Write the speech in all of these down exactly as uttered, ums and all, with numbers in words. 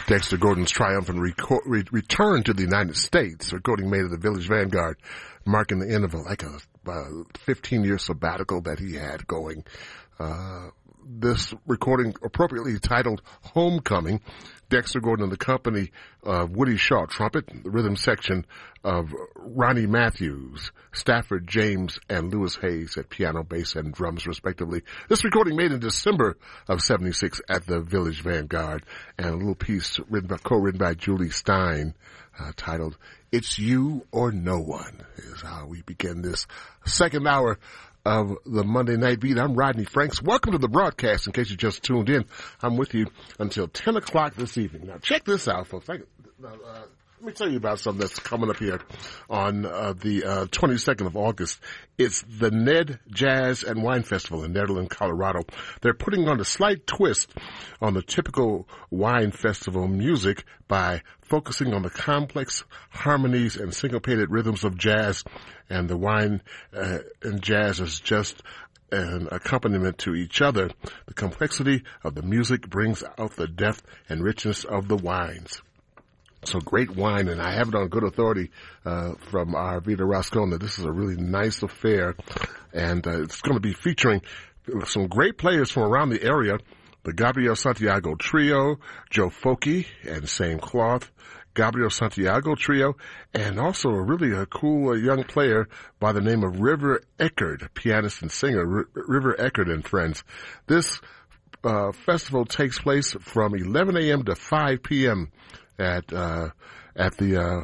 Dexter Gordon's triumphant reco- re- return to the United States, recording made of the Village Vanguard, marking the end of a, like a fifteen-year sabbatical that he had going. Uh, this recording appropriately titled Homecoming. Dexter Gordon and the company of Woody Shaw, trumpet, the rhythm section of Ronnie Matthews, Stafford James, and Lewis Hayes at piano, bass, and drums, respectively. This recording made in December of seventy-six at the Village Vanguard, and a little piece written by, co-written by Julie Stein, uh, titled It's You or No One, is how we begin this second hour of the Monday Night Beat. I'm Rodney Franks. Welcome to the broadcast. In case you just tuned in, I'm with you until ten o'clock this evening. Now, check this out, folks. I, uh, let me tell you about something that's coming up here on uh, the uh, twenty-second of August. It's the Ned Jazz and Wine Festival in Nederland, Colorado. They're putting on a slight twist on the typical wine festival music by focusing on the complex harmonies and syncopated rhythms of jazz, and the wine uh, and jazz is just an accompaniment to each other. The complexity of the music brings out the depth and richness of the wines. So great wine, and I have it on good authority uh, from our Vita Rascona. This is a really nice affair, and uh, it's going to be featuring some great players from around the area. The Gabriel Santiago Trio, Joe Foki and Same Cloth, Gabriel Santiago Trio, and also a really a cool uh, young player by the name of River Eckerd, pianist and singer, R- River Eckerd and friends. This uh, festival takes place from eleven a.m. to five p.m. at uh, at the uh,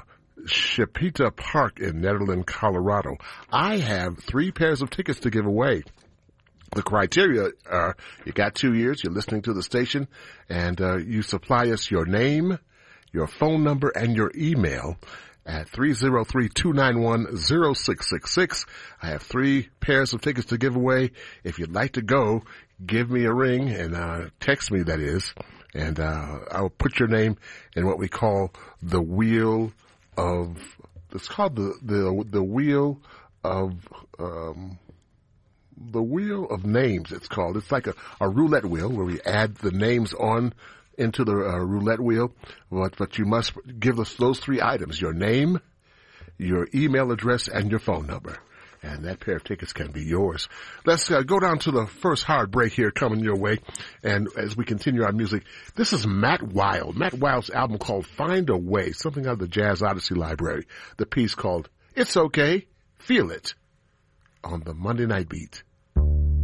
Chipeta Park in Nederland, Colorado. I have three pairs of tickets to give away. The criteria are you got two years, you're listening to the station, and uh, you supply us your name, your phone number, and your email at three oh three, two nine one, oh six six six. I have three pairs of tickets to give away. If you'd like to go, give me a ring and uh, text me, that is, and uh, I'll put your name in what we call the wheel of, it's called the, the, the wheel of, um, the wheel of names, it's called. It's like a, a roulette wheel where we add the names on into the uh, roulette wheel, but, but you must give us those three items, your name, your email address, and your phone number. And that pair of tickets can be yours. Let's uh, go down to the first hard break here coming your way. And as we continue our music, this is Matt Wild. Matt Wild's album called Find a Way, something out of the Jazz Odyssey library. The piece called It's Okay, Feel It, on the Monday Night Beat.